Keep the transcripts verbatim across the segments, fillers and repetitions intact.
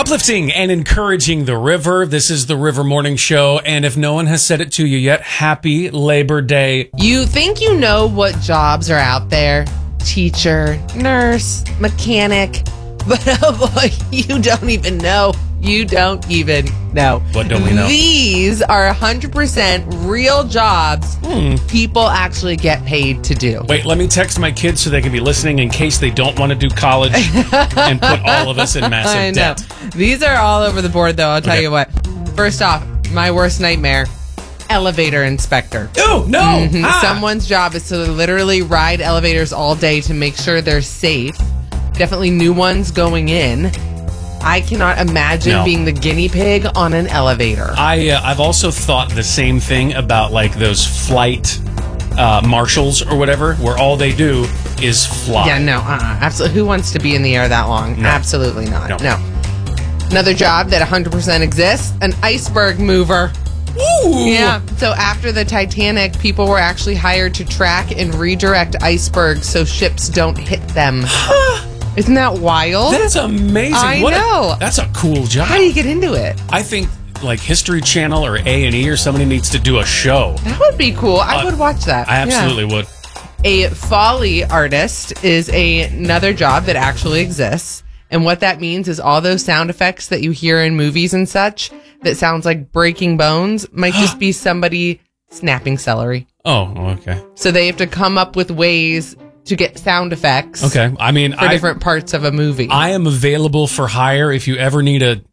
Uplifting and encouraging the river. This is the River Morning Show. And if no one has said it to you yet, happy Labor Day. You think you know what jobs are out there? Teacher, nurse, mechanic. But oh boy, you don't even know. You don't even know. What don't we know? These are one hundred percent real jobs Hmm. people actually get paid to do. Wait, let me text my kids so they can be listening in case they don't want to do college and put all of us in massive I know. debt. These are all over the board, though. I'll tell Okay. you what. First off, my worst nightmare, elevator inspector. Oh, no. Mhm. Ah. Someone's job is to literally ride elevators all day to make sure they're safe. Definitely new ones going in. I cannot imagine No. being the guinea pig on an elevator. I, uh, I've also thought the same thing about like those flight uh, marshals or whatever, where all they do is fly. Yeah, no, uh-uh. Absolutely. Who wants to be in the air that long? No. Absolutely not. No. No. Another job that one hundred percent exists, an iceberg mover. Ooh. Yeah. So after the Titanic, people were actually hired to track and redirect icebergs so ships don't hit them. Isn't that wild? That's amazing. I What a- know. that's a cool job. How do you get into it? I think like History Channel or A and E or somebody needs to do a show. That would be cool. I Uh, would watch that. I absolutely would. Yeah. A Foley artist is a, another job that actually exists. And what that means is all those sound effects that you hear in movies and such that sounds like breaking bones might just be somebody snapping celery. Oh, okay. So they have to come up with ways to get sound effects Okay. I mean, for I, different parts of a movie. I am available for hire if you ever need a.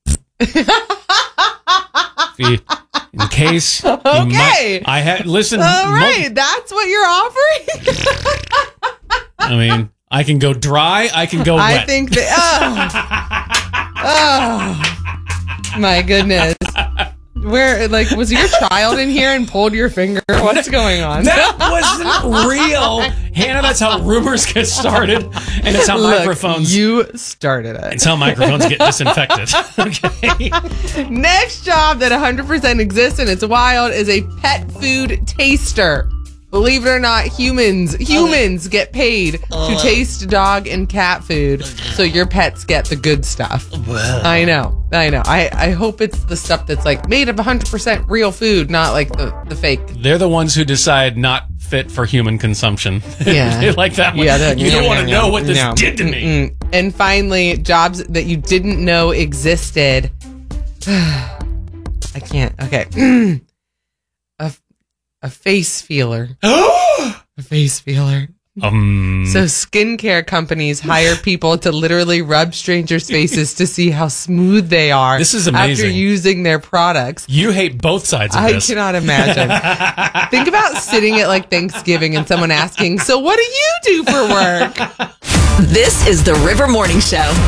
If you- in case. you Okay. might- I had listen. all mo- right. That's what you're offering? I mean, I can go dry. I can go wet. I think that. Oh. Oh. My goodness. Where, like, was your child in here and pulled your finger? What's going on? That wasn't real, Hannah. That's how rumors get started, and it's how Look, microphones. you started it. It's how microphones get disinfected. Okay. Next job that one hundred percent exists and it's wild is a pet food taster. Believe it or not, humans humans get paid to taste dog and cat food so your pets get the good stuff. I know. I know. I, I hope it's the stuff that's like made of one hundred percent real food, not like the, the fake. They're the ones who decide not fit for human consumption. Yeah. They like that one. Yeah, that- you don't yeah, want to yeah, know yeah. what this No. did to me. Mm-mm. And finally, jobs that you didn't know existed. I can't. Okay. a, a face feeler. A face feeler. Um, So skincare companies hire people to literally rub strangers' faces to see how smooth they are. This is after amazing. using their products. you hate both sides of I this. cannot imagine. Think about sitting at like Thanksgiving and someone asking, "So what do you do for work?" This is the River Morning Show.